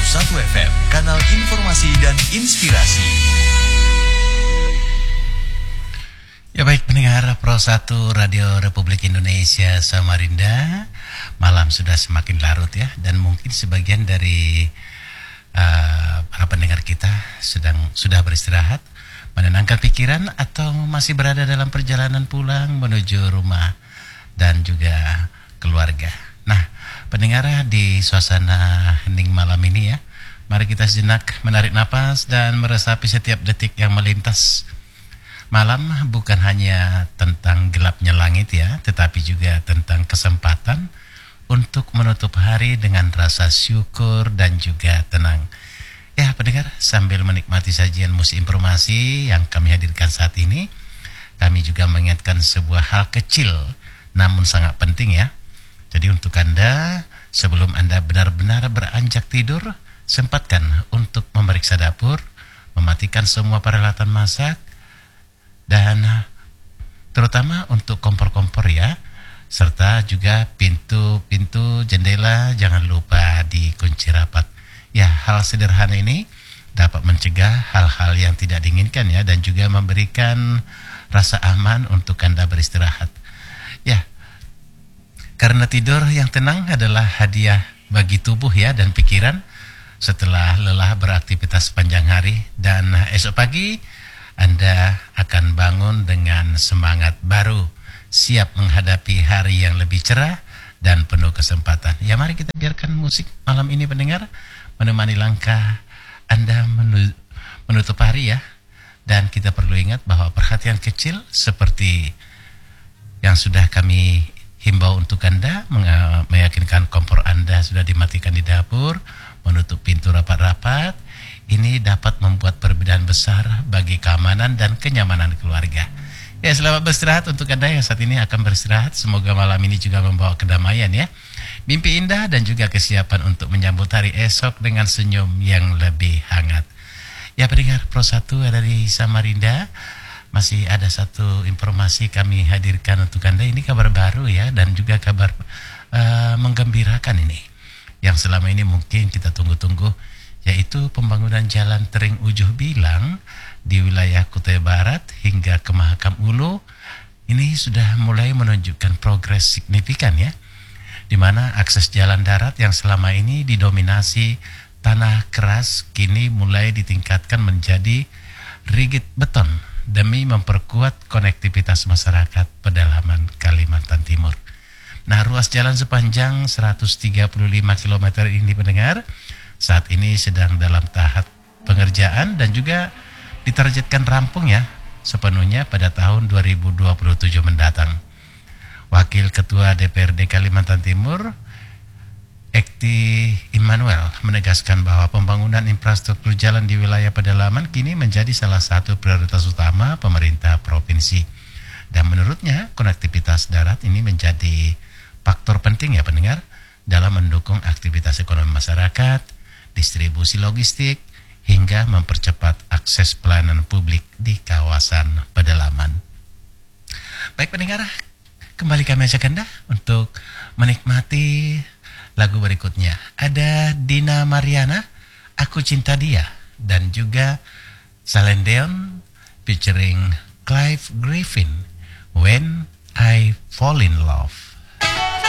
FM, kanal informasi dan inspirasi. Ya baik pendengar Pro 1 Radio Republik Indonesia Samarinda, malam sudah semakin larut ya, dan mungkin sebagian dari para pendengar kita sudah beristirahat, menenangkan pikiran atau masih berada dalam perjalanan pulang menuju rumah dan juga keluarga. Nah, pendengar di suasana hening malam ini ya, mari kita sejenak menarik napas dan meresapi setiap detik yang melintas. Malam bukan hanya tentang gelapnya langit ya, tetapi juga tentang kesempatan untuk menutup hari dengan rasa syukur dan juga tenang. Ya pendengar, sambil menikmati sajian musik informasi yang kami hadirkan saat ini, kami juga mengingatkan sebuah hal kecil namun sangat penting ya. Jadi untuk Anda, sebelum Anda benar-benar beranjak tidur, sempatkan untuk memeriksa dapur, mematikan semua peralatan masak, dan terutama untuk kompor-kompor ya, serta juga pintu-pintu jendela jangan lupa dikunci rapat. Ya, hal sederhana ini dapat mencegah hal-hal yang tidak diinginkan ya, dan juga memberikan rasa aman untuk Anda beristirahat. Ya, karena tidur yang tenang adalah hadiah bagi tubuh ya dan pikiran setelah lelah beraktivitas sepanjang hari, dan esok pagi Anda akan bangun dengan semangat baru, siap menghadapi hari yang lebih cerah dan penuh kesempatan. Ya mari kita biarkan musik malam ini pendengar menemani langkah Anda menutup hari ya. Dan kita perlu ingat bahwa perhatian kecil seperti yang sudah kami himbau untuk Anda, meyakinkan kompor Anda sudah dimatikan di dapur, menutup pintu rapat-rapat, ini dapat membuat perbedaan besar bagi keamanan dan kenyamanan keluarga. Ya, selamat beristirahat untuk Anda yang saat ini akan beristirahat. Semoga malam ini juga membawa kedamaian ya, mimpi indah dan juga kesiapan untuk menyambut hari esok dengan senyum yang lebih hangat. Ya pendengar Pro 1 dari Samarinda, masih ada satu informasi kami hadirkan untuk Anda. Ini kabar baru ya, dan juga kabar menggembirakan ini, yang selama ini mungkin kita tunggu-tunggu, yaitu pembangunan jalan Tering Ujuh Bilang di wilayah Kutai Barat hingga ke Mahakam Ulu. Ini sudah mulai menunjukkan progres signifikan ya, di mana akses jalan darat yang selama ini didominasi tanah keras kini mulai ditingkatkan menjadi rigid beton demi memperkuat konektivitas masyarakat pedalaman Kalimantan Timur. Nah, ruas jalan sepanjang 135 km ini pendengar saat ini sedang dalam tahap pengerjaan dan juga ditargetkan rampung ya sepenuhnya pada tahun 2027 mendatang. Wakil Ketua DPRD Kalimantan Timur, Ekti Immanuel, menegaskan bahwa pembangunan infrastruktur jalan di wilayah pedalaman kini menjadi salah satu prioritas utama pemerintah provinsi. Dan menurutnya, konektivitas darat ini menjadi faktor penting ya pendengar dalam mendukung aktivitas ekonomi masyarakat, distribusi logistik, hingga mempercepat akses pelayanan publik di kawasan pedalaman. Baik pendengar, kembali kami ajak Anda untuk menikmati lagu berikutnya. Ada Dina Mariana, Aku Cinta Dia, dan juga Celine Dion featuring Clive Griffin, When I Fall in Love.